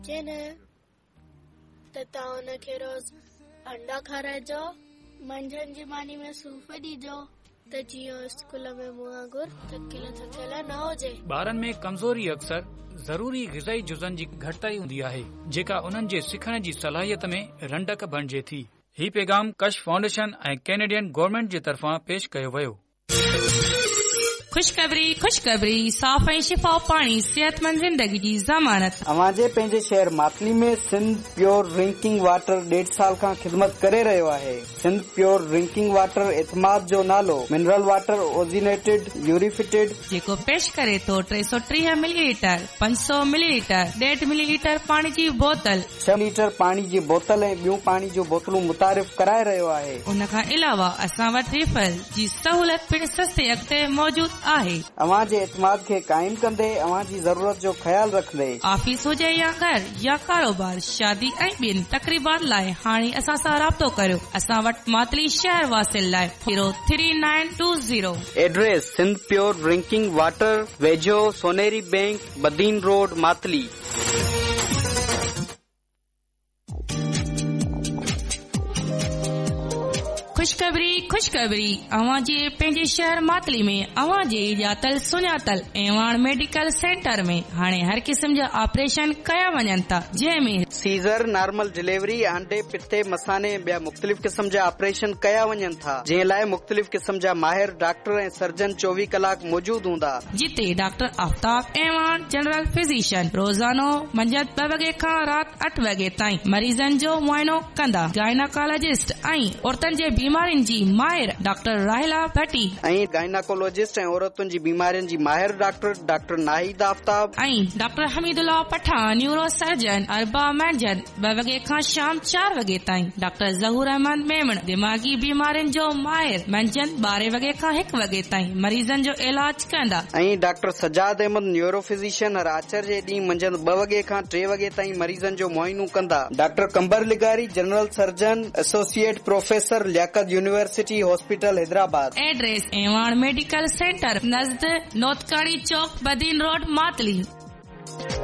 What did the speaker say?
त तव्हां हुनखे रोज़ अंडा खाराइजो, मंझंदि जी मानी में सूफ़ ॾिजो त जीअं स्कूल में मुंहुं वांगुर थकियल न हुजे। ॿारनि में कमज़ोरी अक्सर ज़रूरी ग़िज़ाई जुज़नि जी घटिताई हूंदी आहे जेका उन्हनि जे सिखण जी सलाहियत में रंडक बणिजे थी। ही पैगाम कश फाउंडेशन ऐं कैनेडियन गवर्नमेंट जे तरफ़ां पेश कयो वियो। खुशखबरी साफ़ ऐं शिफा पाणी सेहतमंद जिंदगी जी ज़मानत। अवांजे पंहिंजे शहर मातली में सिंध प्योर ड्रिंकिंग वाटर 1.5 साल खां ख़िदमत करे रहियो आहे। सिंध प्योर ड्रिंकिंग वाटर एतमाद जो नालो मिनरल वाटर ओजिनेटेड यूरिफिटेड जेको पेश करे तो 330 मिलीलीटर 500 मिलीलीटर 1.5 मिलीलीटर पाणी जी बोतल 6 लीटर पाणी जी बोतल ऐं ॿियूं पाणी जूं बोतलूं मुतारिफ़ कराए रहियो आहे। उन खां अलावा असां वटि रिफल जी सहूलियत पिण सस्ते अॻिते मौजूद आहे। अवां जे एतमाद खे काइम कंदे अवां जी ज़रूरत जो ख्याल रखंदे ऑफिस हुजे या घर या कारोबार शादी ऐं ॿियनि तकरीबात लाइ हाणे असां सां राब्तो करियो। असां वटि मातली शहर वासिल लाइ 03920 address Sindh pure drinking water वेझो सोनेरी बैंक बदीन रोड मातली। खुशखबरी अवां जे पंहिंजे शहर मातली में अवां जे ॼातल सुञातल एवान मेडिकल सेंटर में हाणे हर क़िस्म जा ऑपरेशन कया वञनि था जंहिंमें सीज़र नॉर्मल डिलीवरी आंडे पिते मसाने ॿिया मुख़्तलिफ़ क़िस्म जा ऑपरेशन कया वञनि था जंहिं लाइ मुख़्तलिफ़ क़िस्म जा माहिर डॉक्टर ऐं सर्जन 24 कलाक मौजूद हूंदा जिते doctor Aftab Evan general physician रोज़ानो मंझंदि 2 वॻे खां राति 8 वॻे ताईं मरीज़नि जो मुआइनो कंदा। गायनाकोलॉजिस्ट ऐं औरतुनि जे बीमारियुनि जी माहिर डॉक्टर राहिला भट्टी ऐं गायनाकोलॉजिस्ट ऐं औरतुनि जी बीमारियुनि जी माहिर डॉक्टर नाहिद आफ्ताब ऐं doctor Hameedullah Pathan neuro surgeon अरबा मंझंदि 2 वॻे खां शाम 4 वॻे ताईं। डॉक्टर ज़हूर अहमद मेमण दिमागी बीमारियुनि जो माहिर मंझंदि 12 वॻे खां 1 वॻे ताईं मरीज़नि जो इलाज कंदा। ऐं doctor Sajjad Ahmad neuro physician हर आचर जे ॾींहुं मंझंदि 2 वॻे खां 3 वॻे ताईं मरीज़नि जो मुआइनो कंदा। डॉक्टर कंबर लिगारी general surgeon associate professor Liaquat university hospital Hyderabad. Address Evan medical centre नज़द नोतकाड़ी चौक बदीन रोड मातली।